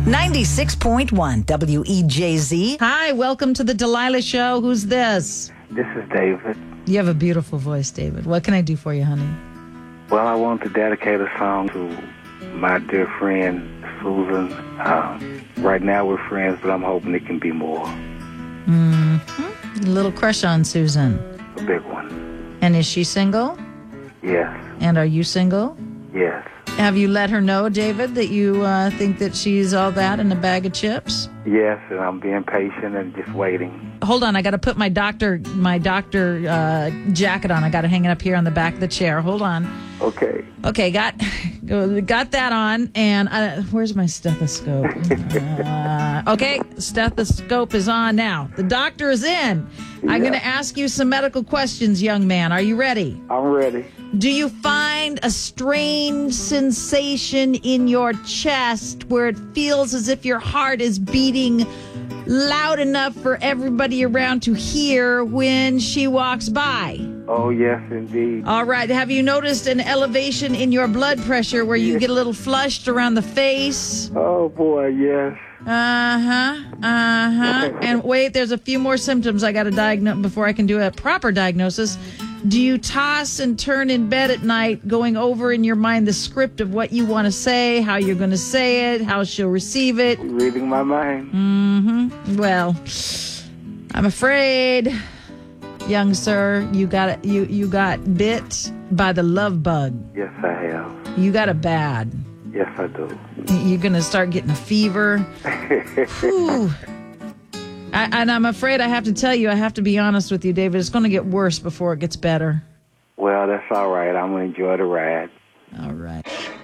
96.1 WEJZ. Hi, welcome to the Delilah Show. Who's this? This is David. You have a beautiful voice, David. What can I do for you, honey? Well, I want to dedicate a song to my dear friend, Susan. Right now we're friends, but I'm hoping it can be more. A little crush on Susan. A big one. And is she single? Yes. And are you single? Yes. Have you let her know, David, that you think that she's all that in a bag of chips? Yes, and I'm being patient and just waiting. Hold on, I got to put my doctor jacket on. I got to hang it up here on the back of the chair. Hold on. Okay. Okay, got that on, and where's my stethoscope? Okay, stethoscope is on now. The doctor is in. I'm going to ask you some medical questions, young man. Are you ready? I'm ready. Do you find a strange sensation in your chest where it feels as if your heart is beating loud enough for everybody around to hear when she walks by? Oh, yes, indeed. All right. Have you noticed an elevation in your blood pressure where you get a little flushed around the face? Oh, boy, yes. And wait, there's a few more symptoms I got to diagnose before I can do a proper diagnosis. Do you toss and turn in bed at night, going over in your mind the script of what you want to say, how you're going to say it, how she'll receive it? Reading my mind. Well, I'm afraid, young sir, you got bit by the love bug. Yes, I have. You got it bad. Yes, I do. You're going to start getting a fever. Whew. And I'm afraid I have to tell you, I have to be honest with you, David, it's going to get worse before it gets better. Well, that's all right. I'm going to enjoy the ride. All right.